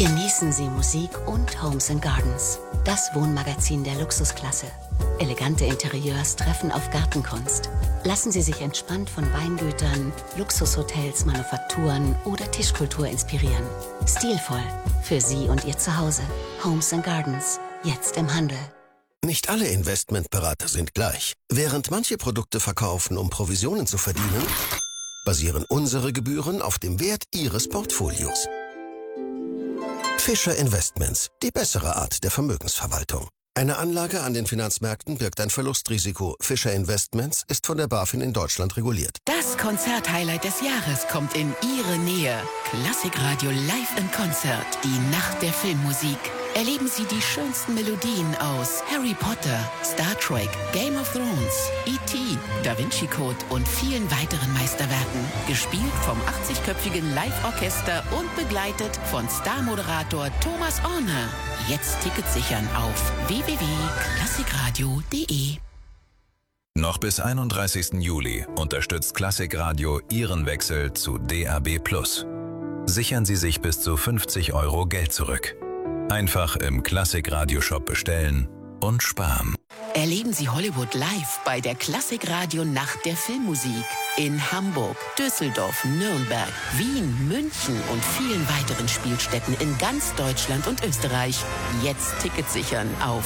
Genießen Sie Musik und Homes & Gardens, das Wohnmagazin der Luxusklasse. Elegante Interieurs treffen auf Gartenkunst. Lassen Sie sich entspannt von Weingütern, Luxushotels, Manufakturen oder Tischkultur inspirieren. Stilvoll für Sie und Ihr Zuhause. Homes & Gardens, jetzt im Handel. Nicht alle Investmentberater sind gleich. Während manche Produkte verkaufen, um Provisionen zu verdienen, basieren unsere Gebühren auf dem Wert Ihres Portfolios. Fischer Investments, die bessere Art der Vermögensverwaltung. Eine Anlage an den Finanzmärkten birgt ein Verlustrisiko. Fischer Investments ist von der BaFin in Deutschland reguliert. Das Konzerthighlight des Jahres kommt in Ihre Nähe. Klassikradio Live in Konzert, die Nacht der Filmmusik. Erleben Sie die schönsten Melodien aus Harry Potter, Star Trek, Game of Thrones, E.T., Da Vinci Code und vielen weiteren Meisterwerken. Gespielt vom 80-köpfigen Live-Orchester und begleitet von Starmoderator Thomas Orner. Jetzt Tickets sichern auf www.klassikradio.de. Noch bis 31. Juli unterstützt Klassikradio Ihren Wechsel zu DAB+. Sichern Sie sich bis zu 50 € Geld zurück. Einfach im Klassikradio-Shop bestellen und sparen. Erleben Sie Hollywood live bei der Klassikradio Nacht der Filmmusik in Hamburg, Düsseldorf, Nürnberg, Wien, München und vielen weiteren Spielstätten in ganz Deutschland und Österreich. Jetzt Tickets sichern auf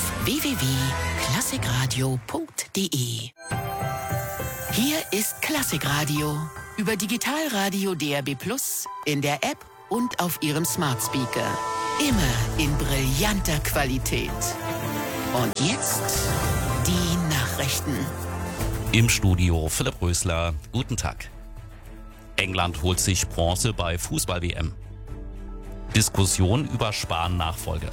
www.klassikradio.de. Hier ist Klassikradio über Digitalradio DAB+, in der App und auf Ihrem Smart Speaker. Immer in brillanter Qualität. Und jetzt die Nachrichten. Im Studio Philipp Rösler. Guten Tag. England holt sich Bronze bei Fußball-WM. Diskussion über Spahn-Nachfolge.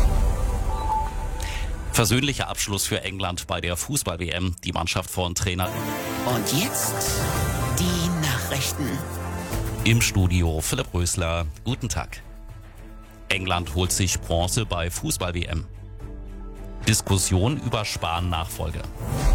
Versöhnlicher Abschluss für England bei der Fußball-WM. Die Mannschaft von Trainer. Und jetzt die Nachrichten. Im Studio Philipp Rösler. Guten Tag. England holt sich Bronze bei Fußball-WM. Diskussion über Spahn-Nachfolge.